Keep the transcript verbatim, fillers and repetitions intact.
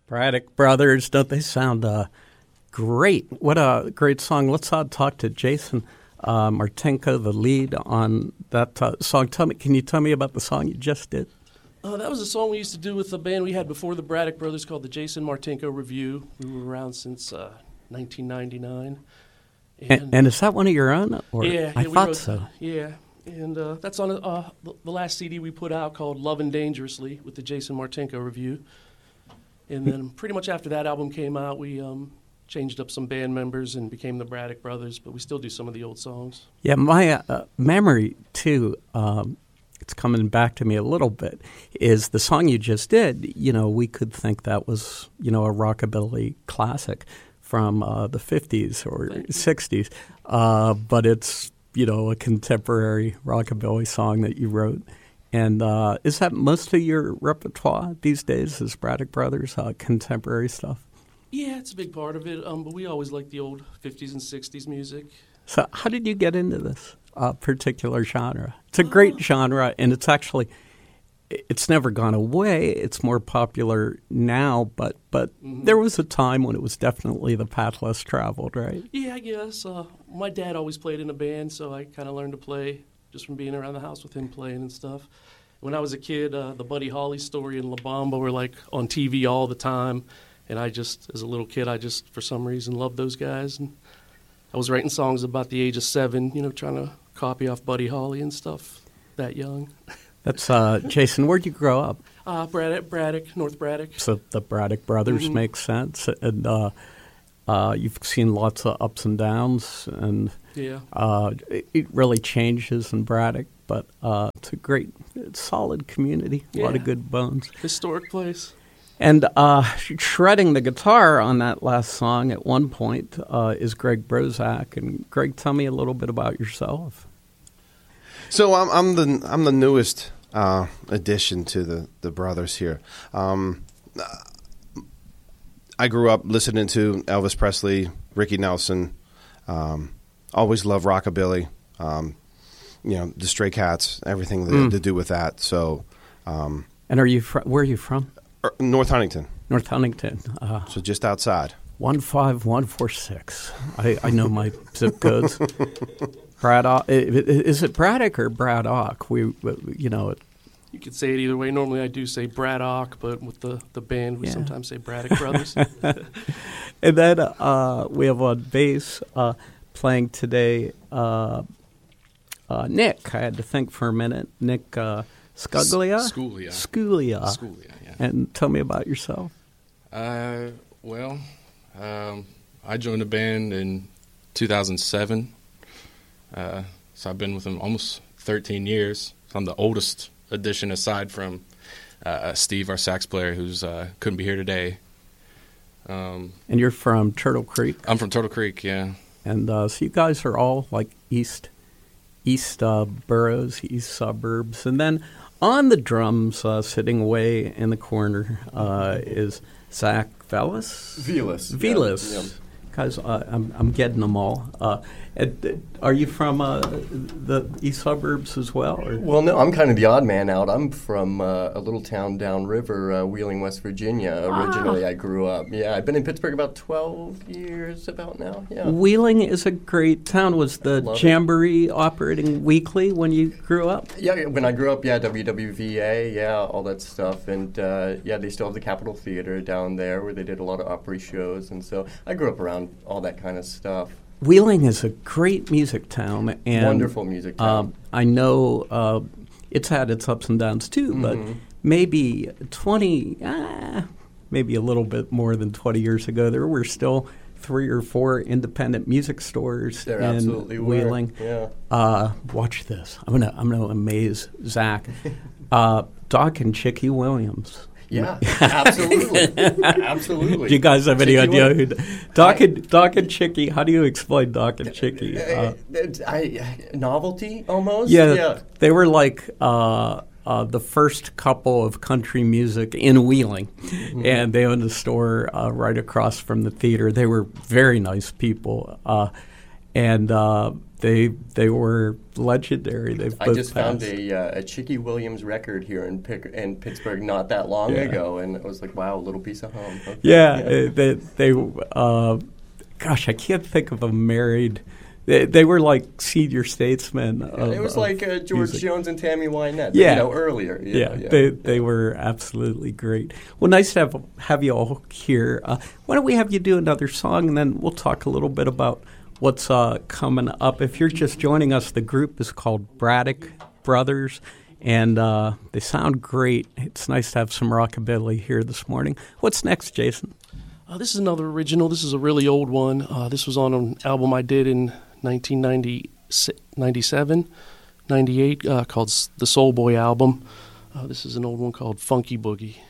Braddock Brothers, don't they sound uh, great? What a great song. Let's uh, talk to Jason uh, Martinko, the lead on that uh, song. Tell me, can you tell me about the song you just did? Uh, that was a song we used to do with the band we had before the Braddock Brothers called the Jason Martinko Review. We were around since uh, nineteen ninety-nine. And, and, and is that one of your own? Or? Yeah. I yeah, thought wrote, so. Yeah. And uh, that's on uh, the last C D we put out called Lovin' Dangerously with the Jason Martinko Review. And then pretty much after that album came out, we um, changed up some band members and became the Braddock Brothers, but we still do some of the old songs. Yeah, my uh, memory, too, um, it's coming back to me a little bit, is the song you just did, you know, we could think that was, you know, a rockabilly classic from uh, the fifties or sixties, uh, but it's, you know, a contemporary rockabilly song that you wrote. And uh, is that most of your repertoire these days, is Braddock Brothers, uh, contemporary stuff? Yeah, it's a big part of it, um, but we always liked the old fifties and sixties music. So how did you get into this uh, particular genre? It's a great uh, genre, and it's actually, it's never gone away. It's more popular now, but, but mm-hmm. there was a time when it was definitely the path less traveled, right? Yeah, I guess. Uh, my dad always played in a band, so I kind of learned to play just from being around the house with him playing and stuff. When I was a kid, uh, the Buddy Holly story and La Bamba were like on T V all the time. And I just, as a little kid, I just, for some reason, loved those guys. And I was writing songs about the age of seven, you know, trying to copy off Buddy Holly and stuff that young. That's, uh, Jason, where'd you grow up? Uh, Braddock, Braddock, North Braddock. So the Braddock Brothers mm-hmm. make sense. And uh, uh, you've seen lots of ups and downs, and yeah, uh, it, it really changes in Braddock, but uh, it's a great, it's solid community, a yeah. lot of good bones. Historic place. And uh, shredding the guitar on that last song at one point uh, is Greg Brozak. And Greg, tell me a little bit about yourself. So I'm, I'm the I'm the newest uh, addition to the the brothers here. Um, I grew up listening to Elvis Presley, Ricky Nelson. Um, always loved rockabilly. Um, you know, the Stray Cats, everything that, mm. to do with that. So, um, and are you fr- where are you from? North Huntington. North Huntington. Uh, so just outside. one five one four six. I, I know my zip codes. Braddock. Is it Braddock or Braddock? We, you know it. You could say it either way. Normally I do say Braddock, but with the, the band we yeah. sometimes say Braddock Brothers. And then uh, we have on bass uh, playing today uh, uh, Nick. I had to think for a minute. Nick uh, Scuglia? Schoolia. Schoolia. Schoolia, yeah. And tell me about yourself. Uh, well, um, I joined the band in two thousand seven. Uh, so I've been with them almost thirteen years. So I'm the oldest addition aside from uh, Steve, our sax player, who's uh, couldn't be here today. Um, and you're from Turtle Creek? I'm from Turtle Creek, yeah. And uh, so you guys are all like east, east uh, boroughs, east suburbs. And then on the drums, uh, sitting away in the corner, uh, is Zach Velas? Velas. Velas. Yeah, yeah. Guys, uh, I'm, I'm getting them all. Uh, and, are you from uh, the east suburbs as well? Or? Well, no, I'm kind of the odd man out. I'm from uh, a little town downriver, uh, Wheeling, West Virginia. Originally, ah. I grew up. Yeah, I've been in Pittsburgh about twelve years about now. Yeah. Wheeling is a great town. Was the Jamboree it. operating weekly when you grew up? Yeah, when I grew up, yeah, W W V A, yeah, all that stuff. And, uh, yeah, they still have the Capitol Theater down there where they did a lot of Opry shows. And so I grew up around all that kind of stuff. Wheeling is a great music town. And, wonderful music town. Uh, I know uh, it's had its ups and downs too, mm-hmm. but maybe twenty, ah, maybe a little bit more than twenty years ago, there were still three or four independent music stores there in absolutely Wheeling. Were. Yeah. Uh, watch this. I'm gonna I'm gonna amaze Zach. uh, Doc and Chicky Williams. Yeah, absolutely, absolutely. Do you guys have any Chicky idea who Doc and Doc and Chicky? How do you explain Doc and Chicky? Uh, I, I, novelty almost. Yeah, yeah. They were like uh, uh, the first couple of country music in Wheeling, mm-hmm. and they owned a store uh, right across from the theater. They were very nice people, uh, and uh, they they were legendary. They've I both just passed. found a uh, a Chicky Williams record here in Pick, in Pittsburgh not that long Yeah. ago, and I was like, wow, a little piece of home. Okay. Yeah, uh, they they uh, gosh, I can't think of a married. They, they were like senior statesmen. Of, it was of like uh, George music. Jones and Tammy Wynette. Yeah. You know, earlier. you Yeah, know, yeah. they they were absolutely great. Well, nice to have have you all here. Uh, why don't we have you do another song, and then we'll talk a little bit about what's uh, coming up. If you're just joining us, the group is called Braddock Brothers, and uh, they sound great. It's nice to have some rockabilly here this morning. What's next, Jason? Uh, this is another original. This is a really old one. Uh, this was on an album I did in nineteen ninety-seven, ninety-eight, uh, called S- the Soul Boy album. Uh, this is an old one called Funky Boogie.